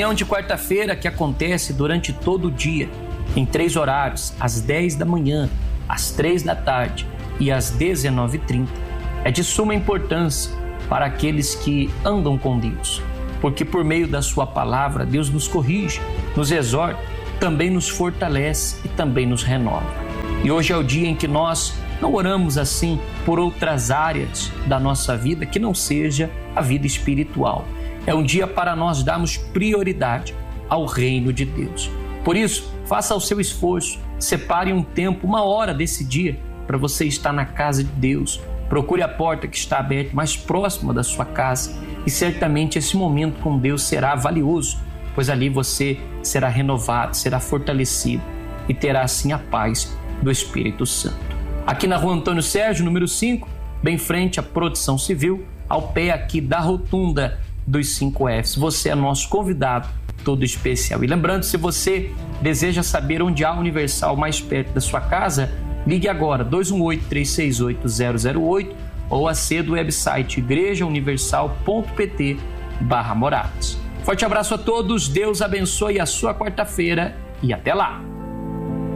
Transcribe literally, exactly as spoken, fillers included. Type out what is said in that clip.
Reunião de quarta-feira que acontece durante todo o dia, em três horários, às dez da manhã, às três da tarde e às dezenove e trinta, é de suma importância para aqueles que andam com Deus, porque por meio da sua palavra, Deus nos corrige, nos exorta, também nos fortalece e também nos renova. E hoje é o dia em que nós não oramos assim por outras áreas da nossa vida que não seja a vida espiritual. É um dia para nós darmos prioridade ao reino de Deus. Por isso, faça o seu esforço, separe um tempo, uma hora desse dia para você estar na casa de Deus. Procure a porta que está aberta mais próxima da sua casa e certamente esse momento com Deus será valioso, pois ali você será renovado, será fortalecido e terá assim a paz do Espírito Santo. Aqui na rua Antônio Sérgio, número cinco, bem frente à Proteção Civil, ao pé aqui da rotunda dos cinco Fs. Você é nosso convidado todo especial. E lembrando, se você deseja saber onde há Universal mais perto da sua casa, ligue agora, dois um oito, três seis oito, zero zero oito ou acesse o website igrejauniversal.pt barra moradas. Forte abraço a todos, Deus abençoe a sua quarta-feira e até lá!